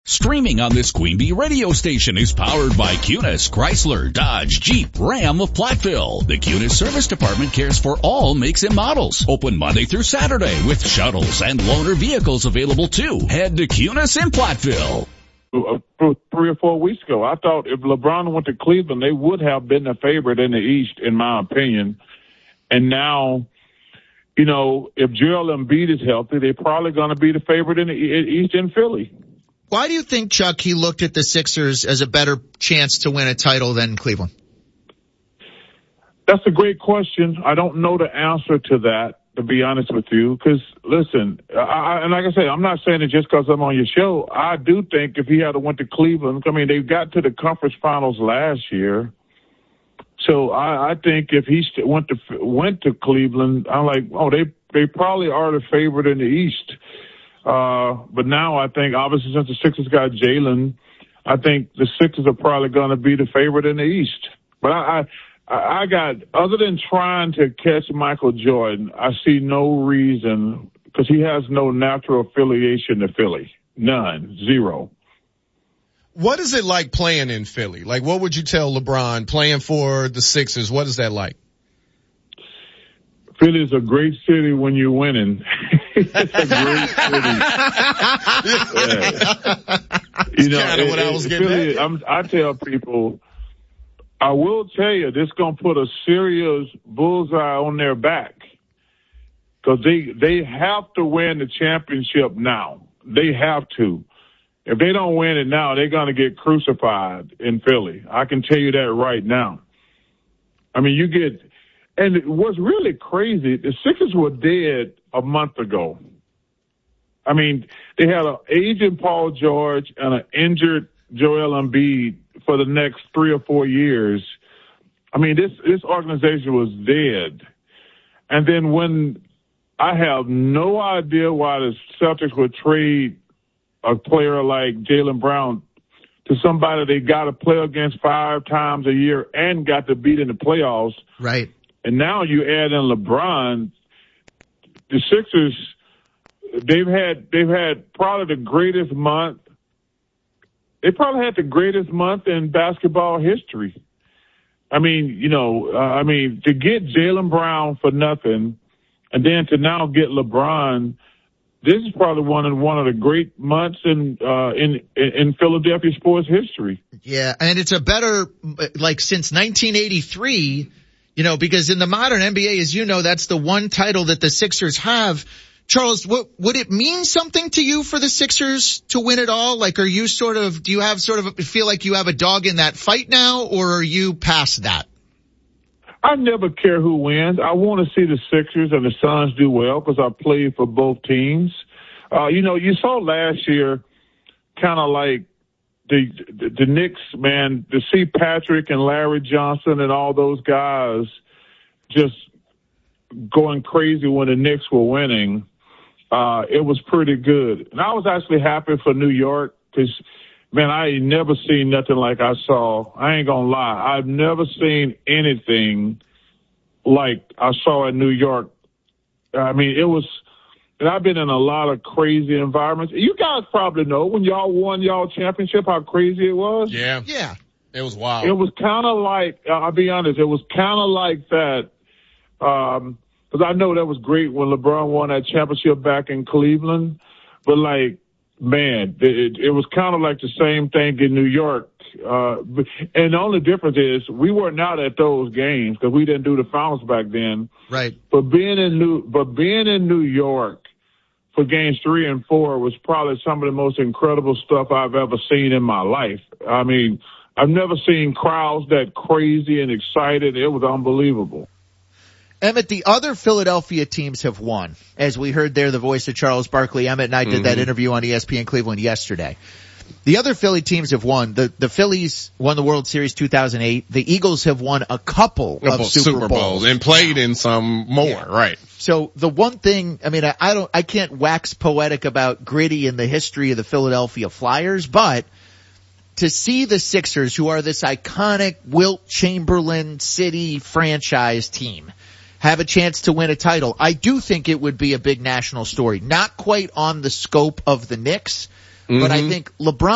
Streaming on this Queen Bee radio station is powered by Cunis, Chrysler, Dodge, Jeep, Ram of Platteville. The Cunis Service Department cares for all makes and models. Open Monday through Saturday with shuttles and loaner vehicles available too. Head to Cunis in Platteville. 3 or 4 weeks ago, I thought if LeBron went to Cleveland, they would have been the favorite in the East, in my opinion. And now, you know, if Joel Embiid is healthy, they're probably going to be the favorite in the East in Philly. Why do you think, Chuck, he looked at the Sixers as a better chance to win a title than Cleveland? That's a great question. I don't know the answer to that, to be honest with you. Because, listen, and like I say, I'm not saying it just because I'm on your show. I do think if he had went to Cleveland, I mean, they got to the conference finals last year. So I think if he went to Cleveland, I'm like, oh, they probably are the favorite in the East. But now I think, obviously, since the Sixers got Jalen, I think the Sixers are probably going to be the favorite in the East. But I got, other than trying to catch Michael Jordan, I see no reason, because he has no natural affiliation to Philly. None. Zero. What is it like playing in Philly? Like, what would you tell LeBron playing for the Sixers? What is that like? Philly is a great city when you're winning. It's a great city. Yeah. You know, kind of what I was getting Philly, at. I tell people, I will tell you, this is going to put a serious bullseye on their back, because they have to win the championship now. They have to. If they don't win it now, they're going to get crucified in Philly. I can tell you that right now. I mean, and what's really crazy, the Sixers were dead a month ago. I mean, they had an aging Paul George and an injured Joel Embiid for the next 3 or 4 years. I mean, this organization was dead. And then when I have no idea why the Celtics would trade a player like Jaylen Brown to somebody they got to play against 5 times a year and got to beat in the playoffs. Right. And now you add in LeBron. The Sixers, they've had probably the greatest month. They probably had the greatest month in basketball history. I mean, you know, to get Jaylen Brown for nothing, and then to now get LeBron, this is probably one of the great months in Philadelphia sports history. Yeah, and it's a better, like, since 1983, you know, because in the modern NBA, as you know, that's the one title that the Sixers have. Charles, would it mean something to you for the Sixers to win it all? Like, do you feel like you have a dog in that fight now, or are you past that? I never care who wins. I want to see the Sixers and the Suns do well, because I played for both teams. You know, you saw last year kind of like the Knicks, man, to see Patrick and Larry Johnson and all those guys just going crazy when the Knicks were winning. It was pretty good. And I was actually happy for New York, because, man, I ain't never seen nothing like I saw. I ain't going to lie. I've never seen anything like I saw in New York. I mean, and I've been in a lot of crazy environments. You guys probably know when y'all won y'all championship how crazy it was. Yeah. Yeah. It was wild. It was kind of like, I'll be honest, it was kind of like that. Because I know that was great when LeBron won that championship back in Cleveland. But, like, man, it was kind of like the same thing in New York. And the only difference is we weren't out at those games because we didn't do the finals back then. Right. But being in New York for games 3 and 4 was probably some of the most incredible stuff I've ever seen in my life. I mean, I've never seen crowds that crazy and excited. It was unbelievable. Emmett, the other Philadelphia teams have won. As we heard there, the voice of Charles Barkley. Emmett and I did that interview on ESPN Cleveland yesterday. The other Philly teams have won. The Phillies won the World Series 2008. The Eagles have won a couple of Super Bowls and played in some more, yeah. Right. So the one thing, I mean, I can't wax poetic about Gritty and the history of the Philadelphia Flyers, but to see the Sixers, who are this iconic Wilt Chamberlain City franchise team, have a chance to win a title, I do think it would be a big national story. Not quite on the scope of the Knicks, but I think LeBron